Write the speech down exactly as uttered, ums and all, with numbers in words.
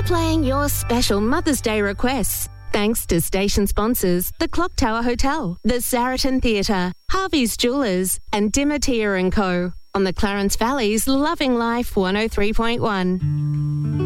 playing your special Mother's Day requests. Thanks to station sponsors, the Clock Tower Hotel, the Saraton Theatre, Harvey's Jewellers, and Dimatia and Co. on the Clarence Valley's Loving Life one oh three point one.